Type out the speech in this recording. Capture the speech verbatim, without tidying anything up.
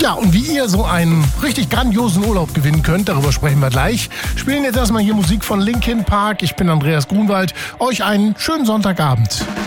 Ja, und wie ihr so einen richtig grandiosen Urlaub gewinnen könnt, darüber sprechen wir gleich. Spielen jetzt erstmal hier Musik von Linkin Park. Ich bin Andreas Grunwald. Euch einen schönen Sonntagabend.